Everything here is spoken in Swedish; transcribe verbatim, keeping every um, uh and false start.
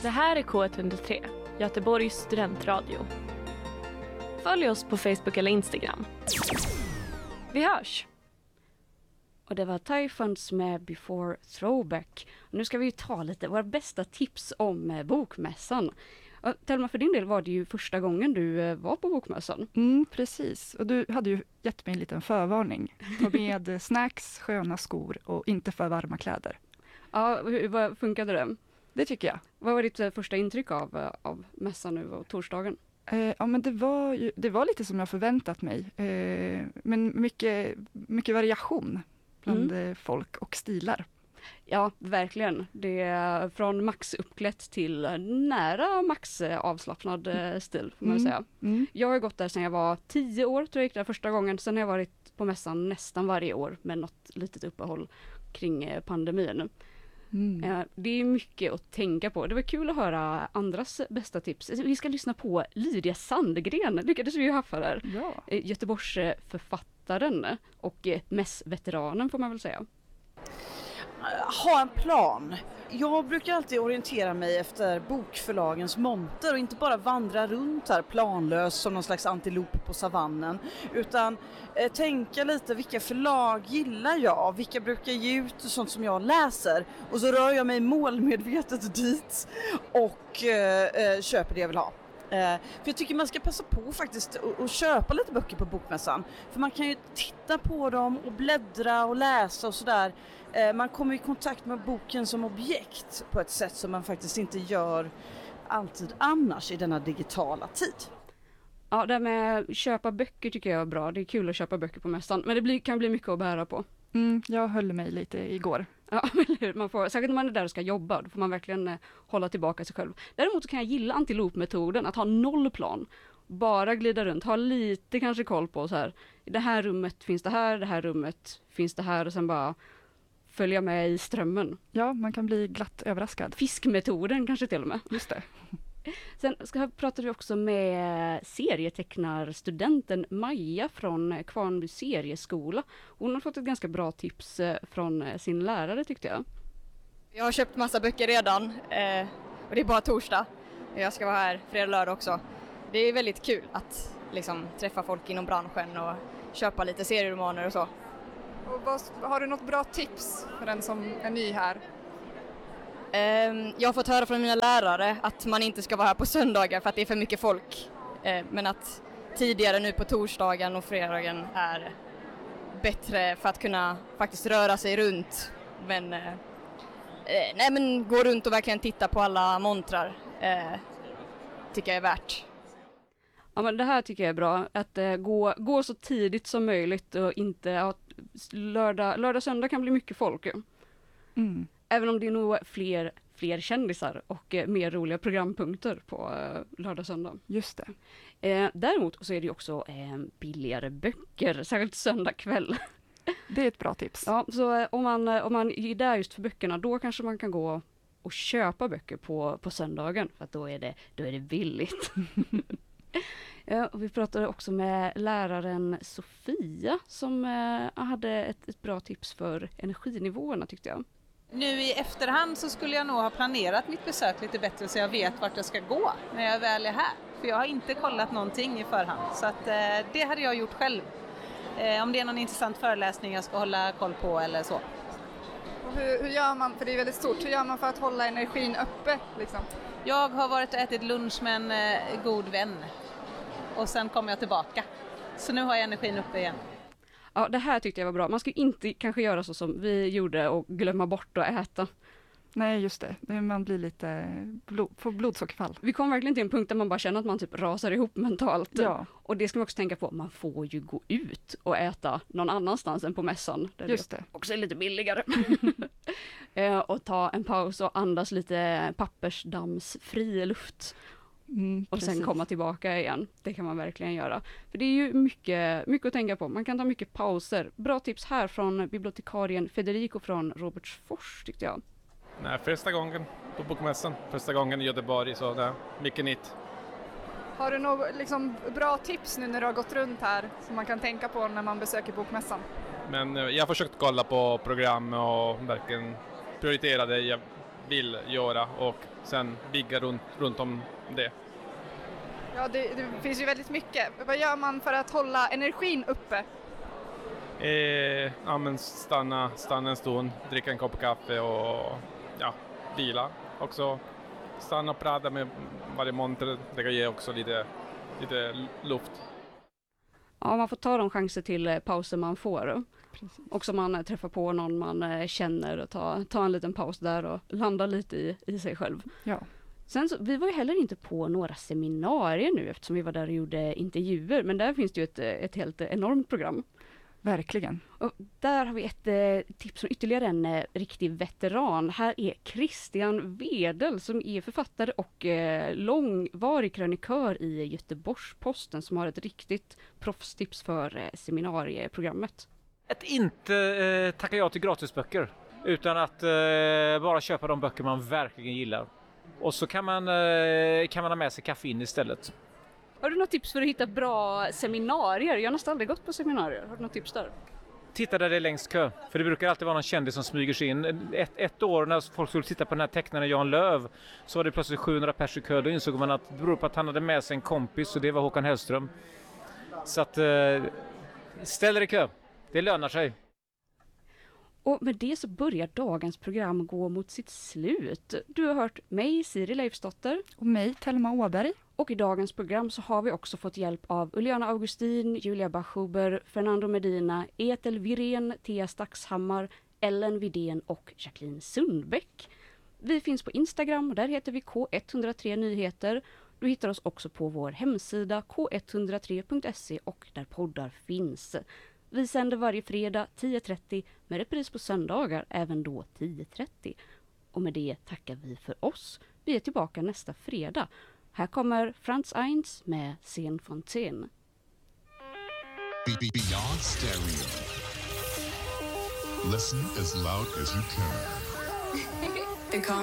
Det här är K ett hundra tre, Göteborgs studentradio. Följ oss på Facebook eller Instagram. Vi hörs! Och det var Typhons med Before Throwback. Och nu ska vi ju ta lite våra bästa tips om eh, bokmässan. Och Thelma, för din del var det ju första gången du eh, var på bokmässan. Mm, precis. Och du hade ju gett mig en liten förvarning. Ta med snacks, sköna skor och inte för varma kläder. Ja, hur, vad funkade det? Det tycker jag. Vad var ditt eh, första intryck av, eh, av mässan nu och torsdagen? Eh, ja, men det var, ju, det var lite som jag förväntat mig. Eh, men mycket, mycket variation bland mm. folk och stilar. Ja, verkligen. Det är från max uppklätt till nära max avslappnad stil, får man mm. säga. Mm. Jag har gått där sedan jag var tio år, tror jag gick där första gången. Sen har jag varit på mässan nästan varje år med något litet uppehåll kring pandemin. Mm. Det är mycket att tänka på. Det var kul att höra andras bästa tips. Vi ska lyssna på Lydia Sandgren. Lyckades vi ju haffa där. Ja. Göteborgs författaren och mässveteranen, får man väl säga. Ha en plan. Jag brukar alltid orientera mig efter bokförlagens monter och inte bara vandra runt här planlöst som någon slags antilop på savannen, utan eh, tänka lite, vilka förlag gillar jag, vilka brukar ge ut sånt som jag läser, och så rör jag mig målmedvetet dit och eh, köper det jag vill ha. Eh, för jag tycker man ska passa på faktiskt och, och köpa lite böcker på bokmässan. För man kan ju titta på dem och bläddra och läsa och sådär. Eh, man kommer i kontakt med boken som objekt på ett sätt som man faktiskt inte gör alltid annars i denna digitala tid. Ja, det med köpa böcker tycker jag är bra. Det är kul att köpa böcker på mässan. Men det blir, kan bli mycket att bära på. Mm, jag höll mig lite igår. Ja, man får, särskilt när man är där och ska jobba, då får man verkligen eh, hålla tillbaka sig själv. Däremot så kan jag gilla antilopmetoden, att ha noll plan. Bara glida runt, ha lite kanske koll på så här. I det här rummet finns det här, det här rummet finns det här, och sen bara följa med i strömmen. Ja, man kan bli glatt överraskad. Fiskmetoden kanske till och med. Just det. Sen ska, pratade vi också med serietecknarstudenten Maja från Kvarnby serieskola. Hon har fått ett ganska bra tips från sin lärare, tyckte jag. Jag har köpt massa böcker redan eh, och det är bara torsdag. Jag ska vara här fredag och lördag också. Det är väldigt kul att liksom, träffa folk inom branschen och köpa lite serieromaner och så. Och vad, har du något bra tips för den som är ny här? Jag har fått höra från mina lärare att man inte ska vara här på söndagar för att det är för mycket folk. Men att tidigare nu på torsdagen och fredagen är bättre för att kunna faktiskt röra sig runt. Men, nej, men gå runt och verkligen titta på alla montrar tycker jag är värt. Ja, men det här tycker jag är bra. Att uh, gå, gå så tidigt som möjligt och inte... Ja, lördag, lördag söndag kan bli mycket folk. Ja. Mm. Även om det är nog fler, fler kändisar och eh, mer roliga programpunkter på eh, lördag söndag. Just det. Eh, däremot så är det ju också eh, billigare böcker, särskilt söndag kväll. Det är ett bra tips. Ja, så eh, om, man, om man är där just för böckerna, då kanske man kan gå och köpa böcker på, på söndagen. För att då är det, då är det billigt. Ja, och vi pratade också med läraren Sofia som eh, hade ett, ett bra tips för energinivåerna, tyckte jag. Nu i efterhand så skulle jag nog ha planerat mitt besök lite bättre så jag vet vart jag ska gå när jag väl är här. För jag har inte kollat någonting i förhand, så att, eh, det hade jag gjort själv. Eh, om det är någon intressant föreläsning jag ska hålla koll på eller så. Och hur, hur gör man, för det är väldigt stort, hur gör man för att hålla energin uppe? Liksom? Jag har varit och ätit lunch med en eh, god vän och sen kommer jag tillbaka. Så nu har jag energin uppe igen. Ja, det här tyckte jag var bra. Man ska inte kanske göra så som vi gjorde och glömma bort att äta. Nej, just det. Man blir lite blod, får blodsockerfall. Vi kom verkligen till en punkt där man bara känner att man typ rasar ihop mentalt. Ja. Och det ska man också tänka på. Man får ju gå ut och äta någon annanstans än på mässan. Där just det. det också är lite billigare. Och ta en paus och andas lite pappersdammsfri luft. Mm, och sen komma tillbaka igen. Det kan man verkligen göra. För det är ju mycket, mycket att tänka på. Man kan ta mycket pauser. Bra tips här från bibliotekarien Federico från Robertsfors, tyckte jag. Nej, första gången på bokmässan. Första gången i Göteborg, så det är mycket nytt. Har du något liksom, bra tips nu när du har gått runt här som man kan tänka på när man besöker bokmässan? Men jag har försökt kolla på program och verkligen prioritera det jag vill göra och sen bygga runt, runt om det. Ja, det, det finns ju väldigt mycket. Vad gör man för att hålla energin uppe? Eh, ja, men stanna, stanna en stund, dricka en kopp kaffe och ja, vila. Också stanna och prata med varje monter, det kan ge också lite, lite luft. Ja, man får ta de chanser till pauser man får. Precis. Också man träffar på någon man känner och ta, ta en liten paus där och landa lite i, i sig själv. Ja. Sen så, vi var ju heller inte på några seminarier nu eftersom vi var där och gjorde intervjuer, men där finns det ju ett, ett helt enormt program. Verkligen. Och där har vi ett eh, tips från ytterligare en eh, riktig veteran. Här är Christian Wedel som är författare och eh, långvarig krönikör i Göteborgs-Posten som har ett riktigt proffstips för eh, seminarieprogrammet. Att inte eh, tacka ja till gratisböcker utan att eh, bara köpa de böcker man verkligen gillar. Och så kan man, eh, kan man ha med sig kaffe in istället. Har du något tips för att hitta bra seminarier? Jag har nästan aldrig gått på seminarier. Har du något tips där? Titta där det är längst kö. För det brukar alltid vara någon kändis som smyger sig in. Ett, ett år när folk skulle titta på den här tecknaren Jan Löv så var det plötsligt sjuhundra pers i kö. Då insåg man att det beror på att han hade med sig en kompis och det var Håkan Hellström. Så att eh, ställ er i kö. Det lönar sig. Och med det så börjar dagens program gå mot sitt slut. Du har hört mig, Siri Leifsdotter. Och mig, Thelma Åberg. Och i dagens program så har vi också fått hjälp av Uliana Augustin, Julia Bachhuber, Fernando Medina, Ethel Virén, Thea Staxhammar, Ellen Widén och Jacqueline Sundbäck. Vi finns på Instagram och där heter vi K ett noll tre Nyheter. Du hittar oss också på vår hemsida k ett noll tre punkt se och där poddar finns. Vi sänder varje fredag tio trettio med repris på söndagar även då tio trettio. Och med det tackar vi för oss. Vi är tillbaka nästa fredag. Här kommer Frans Eins med Sen Fontaine. Beyond stereo. Listen as loud as you can.